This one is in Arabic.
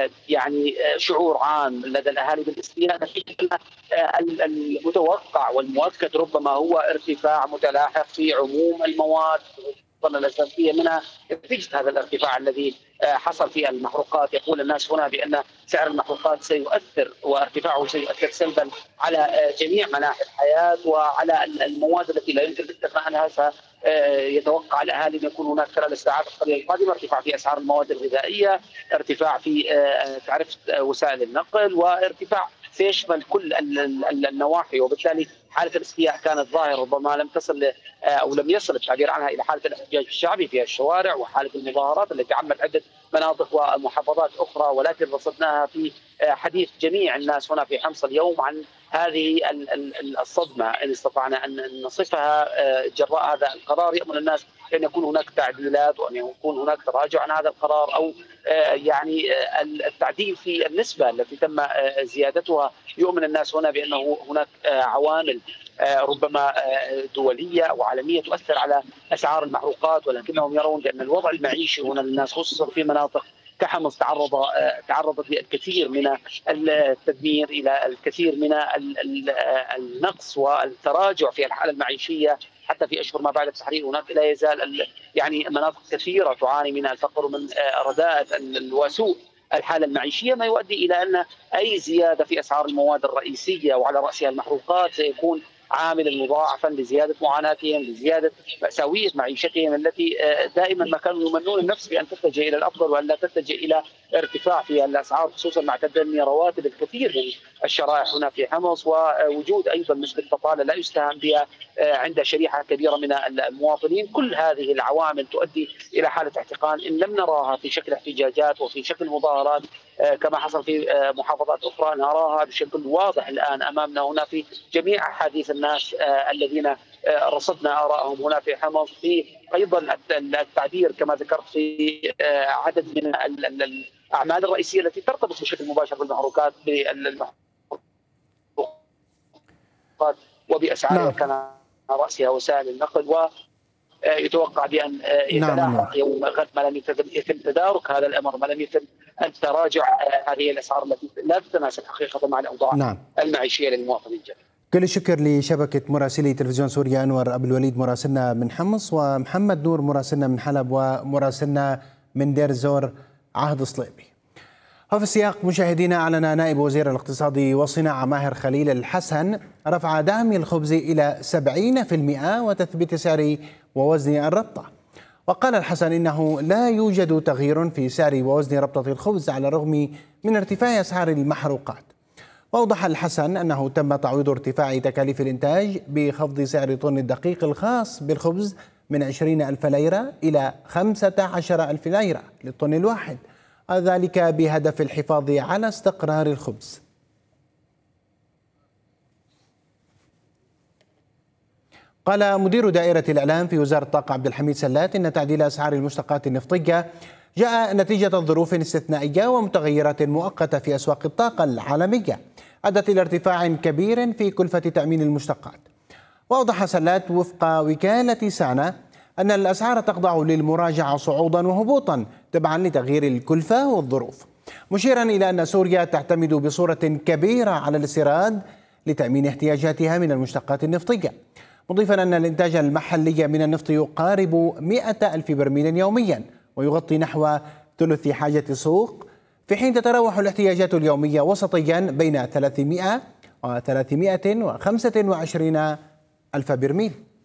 يعني شعور عام لدى الاهالي بالاستياء نتيجه المتوقع والمؤكد ربما هو ارتفاع متلاحق في عموم المواد الاساسيه منها نتيجه هذا الارتفاع الذي حصل في المحروقات. يقول الناس هنا بان سعر المحروقات سيؤثر وارتفاعه سيؤثر سلبا على جميع مناحي الحياه وعلى المواد التي لا يمكن الاستغناء عنها. يتوقع الاهالي ان يكون هناك خلال الساعات القليله القادمه ارتفاع في اسعار المواد الغذائيه، ارتفاع في تعرفه وسائل النقل، وارتفاع سيشمل كل النواحي، وبالتالي حاله الاستياء كانت ظاهره ربما لم تصل او لم يصل التعبير عنها الى حاله الاحتجاج الشعبي في الشوارع وحاله المظاهرات التي عمت عده مناطق ومحافظات اخرى، ولكن رصدناها في حديث جميع الناس هنا في حمص اليوم عن هذه الصدمه ان استطعنا ان نصفها جراء هذا القرار. يؤمن الناس ان يكون هناك تعديلات وان يكون هناك تراجع عن هذا القرار او يعني التعديل في النسبه التي تم زيادتها. يؤمن الناس هنا بانه هناك عوامل ربما دوليه وعالميه تؤثر على اسعار المحروقات، ولكنهم يرون بان الوضع المعيشي هنا للناس خصوصا في مناطق كحمص تعرضت للكثير من التدمير، الى الكثير من النقص والتراجع في الحاله المعيشيه حتى في اشهر ما بعد التحرير. هناك لا يزال يعني مناطق كثيره تعاني من الفقر ومن رداءة وسوء الحاله المعيشيه، ما يؤدي الى ان اي زياده في اسعار المواد الرئيسيه وعلى راسها المحروقات سيكون عاملا مضاعفا لزياده معاناتهم، لزياده مأساوية معيشتهم التي دائما ما كانوا يمنون النفس بان تتجه الى الافضل وان لا تتجه الى ارتفاع في الاسعار، خصوصا مع تدني رواتب الكثير من الشرائح هنا في حمص، ووجود ايضا نسبه بطاله لا يستهان بها عند شريحه كبيره من المواطنين. كل هذه العوامل تؤدي الى حاله احتقان ان لم نراها في شكل احتجاجات وفي شكل مظاهرات كما حصل في محافظات اخرى، نراها بشكل واضح الان امامنا هنا في جميع احاديث الناس الذين رصدنا ارائهم هنا في حمص، في ايضا التعبير كما ذكرت في عدد من الاعمال الرئيسيه التي ترتبط بشكل مباشر بالمحروقات وباسعارها كان راسها وسائل النقل، ويتوقع بان يتلاحق يوم غد ما لم يتم تدارك هذا الامر، ما لم يتم التراجع هذه الاسعار التي لا تتناسب حقيقه مع الاوضاع المعيشيه للمواطنين. كل الشكر لشبكة مراسلي تلفزيون سوريا، أنور أبو الوليد مراسلنا من حمص، ومحمد نور مراسلنا من حلب، ومراسلنا من دير الزور عهد صليبي. وفي السياق مشاهدينا، أعلن نائب وزير الاقتصاد والصناعة ماهر خليل الحسن رفع دعم الخبز إلى 70% وتثبيت سعر ووزن الربطة. وقال الحسن إنه لا يوجد تغيير في سعر ووزن ربطة الخبز على الرغم من ارتفاع أسعار المحروقات. وأوضح الحسن أنه تم تعويض ارتفاع تكاليف الإنتاج بخفض سعر طن الدقيق الخاص بالخبز من 20,000 ليرة إلى 15,000 ليرة للطن الواحد، وذلك بهدف الحفاظ على استقرار الخبز. قال مدير دائرة الإعلام في وزارة الطاقة عبد الحميد سلات إن تعديل أسعار المشتقات النفطية جاء نتيجة ظروف استثنائية ومتغيرات مؤقتة في أسواق الطاقة العالمية أدت إلى ارتفاع كبير في كلفة تأمين المشتقات. وأوضح سلات وفق وكالة سانا أن الأسعار تخضع للمراجعة صعودا وهبوطا تبعا لتغيير الكلفة والظروف، مشيرا إلى أن سوريا تعتمد بصورة كبيرة على الاستيراد لتأمين احتياجاتها من المشتقات النفطية، مضيفا أن الإنتاج المحلي من النفط يقارب 100,000 برميل يوميا ويغطي نحو ثلث حاجة السوق، في حين تتراوح الاحتياجات اليومية وسطيا بين 300 و 325 ألف برميل.